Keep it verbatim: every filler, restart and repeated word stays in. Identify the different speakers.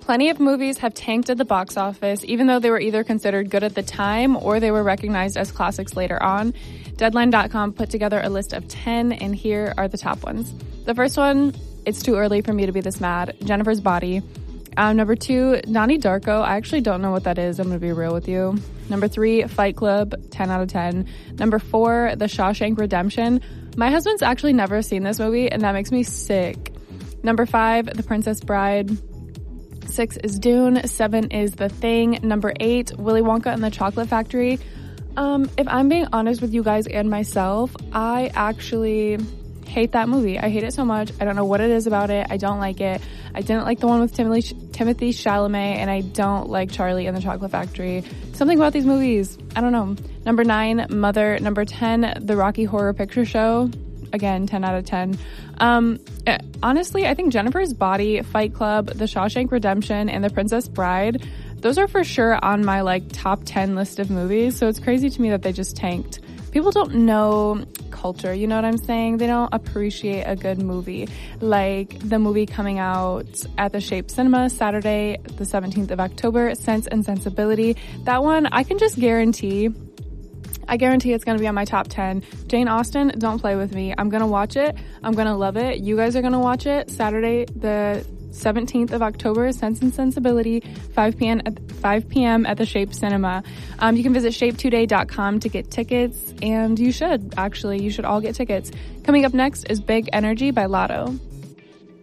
Speaker 1: Plenty of movies have tanked at the box office, even though they were either considered good at the time or they were recognized as classics later on. Deadline dot com put together a list of ten, and here are the top ones. The first one, It's Too Early for Me to Be This Mad, Jennifer's Body. Um, number two, Donnie Darko. I actually don't know what that is. I'm going to be real with you. Number three, Fight Club, ten out of ten. Number four, The Shawshank Redemption. My husband's actually never seen this movie, and that makes me sick. Number five, The Princess Bride. Six is Dune. Seven is The Thing. Number eight, Willy Wonka and the Chocolate Factory. Um, if I'm being honest with you guys and myself, I actually hate that movie. I hate it so much. I don't know what it is about it. I don't like it. I didn't like the one with Timothy, Timothy Chalamet, and I don't like Charlie and the Chocolate Factory. Something about these movies. I don't know. Number nine, Mother. Number ten, The Rocky Horror Picture Show. Again, ten out of ten. Um, honestly, I think Jennifer's Body, Fight Club, The Shawshank Redemption, and The Princess Bride, those are for sure on my like top ten list of movies. So it's crazy to me that they just tanked. People don't know culture, you know what I'm saying? They don't appreciate a good movie. Like the movie coming out at the Shape Cinema Saturday, the seventeenth of October, Sense and Sensibility. That one, I can just guarantee I guarantee it's going to be on my top ten. Jane Austen, don't play with me. I'm going to watch it. I'm going to love it. You guys are going to watch it. Saturday, the seventeenth of October, Sense and Sensibility, five p.m. at, five p.m. at the Shape Cinema. Um, you can visit shape today dot com to get tickets, and you should, actually. You should all get tickets. Coming up next is Big Energy by Lotto.